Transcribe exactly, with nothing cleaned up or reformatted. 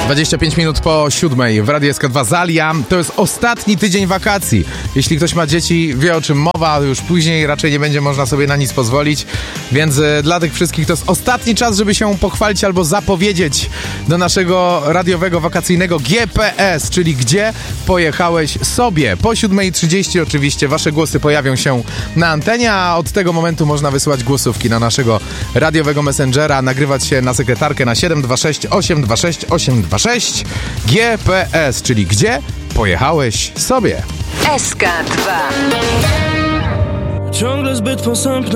dwadzieścia pięć minut po siódmej w Radiu S K dwa Zalia. To jest ostatni tydzień wakacji. Jeśli ktoś ma dzieci, wie o czym mowa, już później raczej nie będzie można sobie na nic pozwolić. Więc y, dla tych wszystkich to jest ostatni czas, żeby się pochwalić albo zapowiedzieć do naszego radiowego wakacyjnego G P S, czyli gdzie pojechałeś sobie. Po siódmej trzydzieści oczywiście wasze głosy pojawią się na antenie, a od tego momentu można wysyłać głosówki na naszego radiowego messengera, nagrywać się na sekretarkę na siedem dwa sześć osiem dwa sześć osiem dwa sześć. G P S, czyli gdzie pojechałeś sobie. S K dwa. Ciągle zbyt posępny.